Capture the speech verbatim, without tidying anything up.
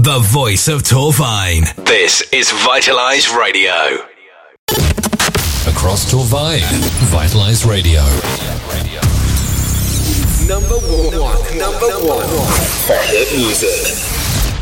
the voice of Torvine. This is Vitalize Radio. Across Torvine, Vitalize Radio. Number one, number one for hit music.